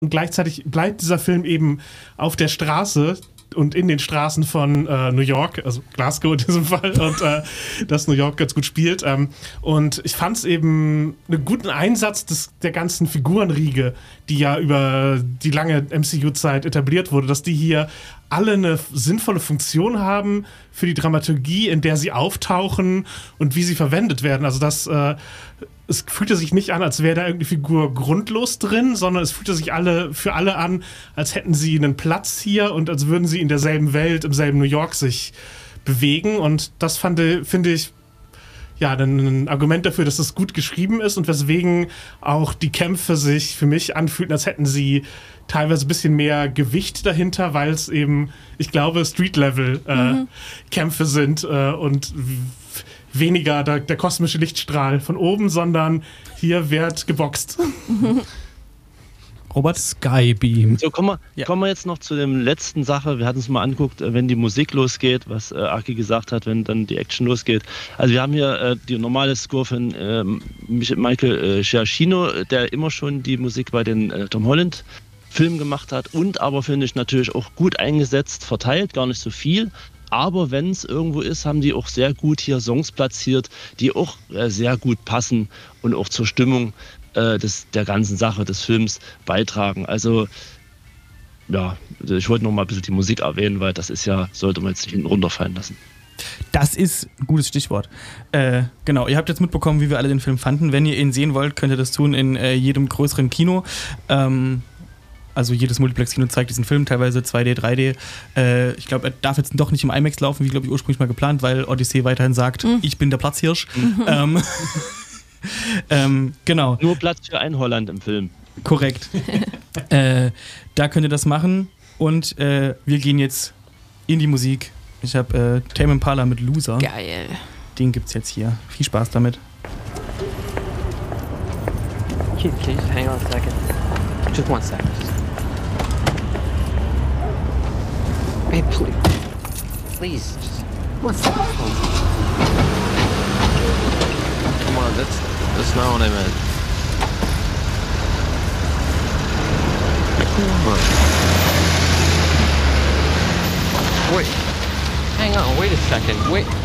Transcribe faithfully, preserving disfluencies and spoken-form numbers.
Und gleichzeitig bleibt dieser Film eben auf der Straße und in den Straßen von äh, New York, also Glasgow in diesem Fall, und äh, das New York ganz gut spielt. Ähm, und ich fand es eben einen guten Einsatz des, der ganzen Figurenriege, die ja über die lange M C U-Zeit etabliert wurde, dass die hier alle eine sinnvolle Funktion haben für die Dramaturgie, in der sie auftauchen und wie sie verwendet werden. Also das, äh, es fühlte sich nicht an, als wäre da irgendeine Figur grundlos drin, sondern es fühlte sich alle für alle an, als hätten sie einen Platz hier und als würden sie in derselben Welt, im selben New York sich bewegen. Und das fand, finde ich, ja, ein Argument dafür, dass es gut geschrieben ist und weswegen auch die Kämpfe sich für mich anfühlten, als hätten sie teilweise ein bisschen mehr Gewicht dahinter, weil es eben, ich glaube, Street-Level-Kämpfe äh, mhm. sind äh, und w- weniger der, der kosmische Lichtstrahl von oben, sondern hier wird geboxt. Robert? Skybeam. So, kommen wir, ja. kommen wir jetzt noch zu der letzten Sache. Wir hatten es mal angeguckt, wenn die Musik losgeht, was äh, Aki gesagt hat, wenn dann die Action losgeht. Also wir haben hier äh, die normale Score von äh, Michael äh, Giacchino, der immer schon die Musik bei den äh, Tom Holland Filmen gemacht hat und aber, finde ich, natürlich auch gut eingesetzt, verteilt, gar nicht so viel. Aber wenn es irgendwo ist, haben die auch sehr gut hier Songs platziert, die auch äh, sehr gut passen und auch zur Stimmung äh, des, der ganzen Sache des Films beitragen. Also ja, ich wollte noch mal ein bisschen die Musik erwähnen, weil das ist ja, sollte man jetzt nicht hinten runterfallen lassen. Das ist ein gutes Stichwort. Äh, genau, ihr habt jetzt mitbekommen, wie wir alle den Film fanden. Wenn ihr ihn sehen wollt, könnt ihr das tun in äh, jedem größeren Kino. Ähm, Also jedes Multiplex-Kino zeigt diesen Film, teilweise zwei D, drei D. Äh, ich glaube, er darf jetzt doch nicht im IMAX laufen, wie, glaube ich, ursprünglich mal geplant, weil Odyssey weiterhin sagt, mhm. ich bin der Platzhirsch. Mhm. Ähm, ähm, genau. Nur Platz für ein Holland im Film. Korrekt. äh, da könnt ihr das machen und äh, wir gehen jetzt in die Musik. Ich habe äh, Tame Impala mit Loser. Geil. Den gibt's jetzt hier. Viel Spaß damit. Can you just hang on a second? Just one second. Babe, please. Please, just one second. Come on, that's that's not what I meant. Come on. Wait. Hang on, wait a second. Wait.